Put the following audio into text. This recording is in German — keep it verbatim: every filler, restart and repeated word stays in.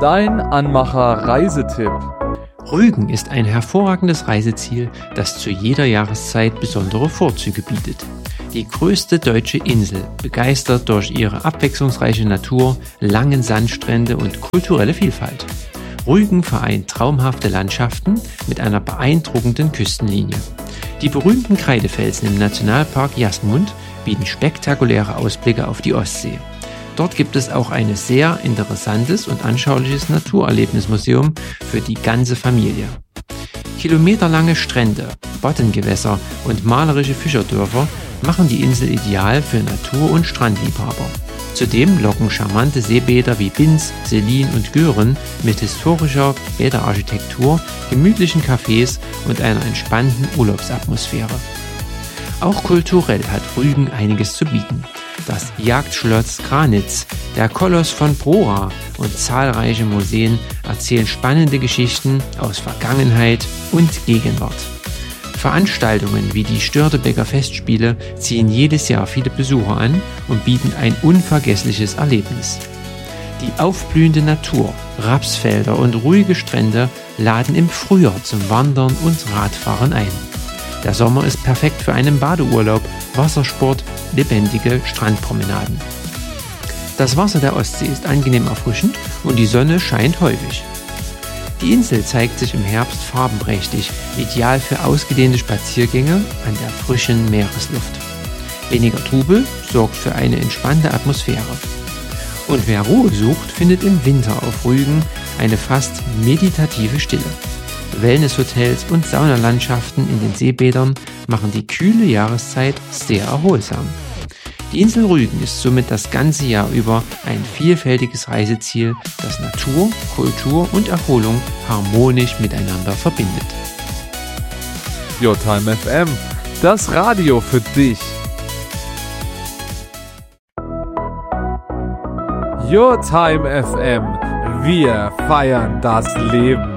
Dein Anmacher-Reisetipp. Rügen ist ein hervorragendes Reiseziel, das zu jeder Jahreszeit besondere Vorzüge bietet. Die größte deutsche Insel begeistert durch ihre abwechslungsreiche Natur, langen Sandstrände und kulturelle Vielfalt. Rügen vereint traumhafte Landschaften mit einer beeindruckenden Küstenlinie. Die berühmten Kreidefelsen im Nationalpark Jasmund bieten spektakuläre Ausblicke auf die Ostsee. Dort gibt es auch ein sehr interessantes und anschauliches Naturerlebnismuseum für die ganze Familie. Kilometerlange Strände, Bottengewässer und malerische Fischerdörfer machen die Insel ideal für Natur- und Strandliebhaber. Zudem locken charmante Seebäder wie Binz, Selin und Göhren mit historischer Bäderarchitektur, gemütlichen Cafés und einer entspannten Urlaubsatmosphäre. Auch kulturell hat Rügen einiges zu bieten. Das Jagdschloss Granitz, der Koloss von Prora und zahlreiche Museen erzählen spannende Geschichten aus Vergangenheit und Gegenwart. Veranstaltungen wie die Störtebeker Festspiele ziehen jedes Jahr viele Besucher an und bieten ein unvergessliches Erlebnis. Die aufblühende Natur, Rapsfelder und ruhige Strände laden im Frühjahr zum Wandern und Radfahren ein. Der Sommer ist perfekt für einen Badeurlaub, Wassersport, lebendige Strandpromenaden. Das Wasser der Ostsee ist angenehm erfrischend und die Sonne scheint häufig. Die Insel zeigt sich im Herbst farbenprächtig, ideal für ausgedehnte Spaziergänge an der frischen Meeresluft. Weniger Trubel sorgt für eine entspannte Atmosphäre. Und wer Ruhe sucht, findet im Winter auf Rügen eine fast meditative Stille. Wellnesshotels und Saunalandschaften in den Seebädern machen die kühle Jahreszeit sehr erholsam. Die Insel Rügen ist somit das ganze Jahr über ein vielfältiges Reiseziel, das Natur, Kultur und Erholung harmonisch miteinander verbindet. Your Time F M, das Radio für dich. Your Time F M, wir feiern das Leben.